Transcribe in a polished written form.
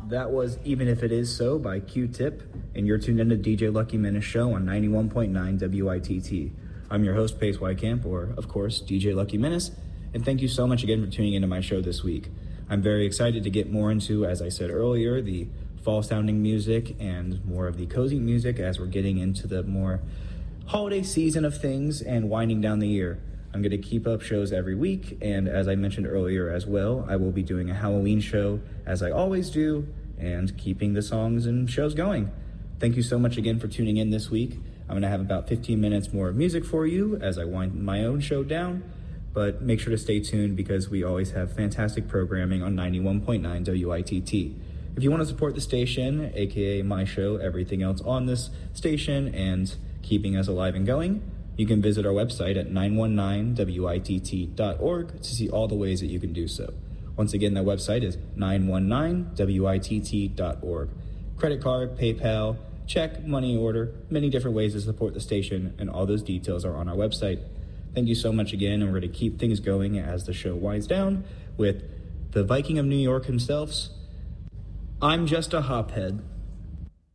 That was Even If It Is So by Q-Tip, and you're tuned into the DJ Lucky Menace Show on 91.9 WITT. I'm your host, Pace Whitecamp, or, of course, DJ Lucky Menace, and thank you so much again for tuning into my show this week. I'm very excited to get more into, as I said earlier, the fall-sounding music and more of the cozy music as we're getting into the more holiday season of things and winding down the year. I'm going to keep up shows every week, and as I mentioned earlier as well, I will be doing a Halloween show, as I always do, and keeping the songs and shows going. Thank you so much again for tuning in this week. I'm going to have about 15 minutes more of music for you as I wind my own show down, but make sure to stay tuned because we always have fantastic programming on 91.9 WITT. If you want to support the station, aka my show, everything else on this station, and keeping us alive and going, you can visit our website at 919witt.org to see all the ways that you can do so. Once again, that website is 919witt.org. Credit card, PayPal, check, money order, many different ways to support the station, and all those details are on our website. Thank you so much again, and we're going to keep things going as the show winds down with the Viking of New York himself. I'm just a hophead.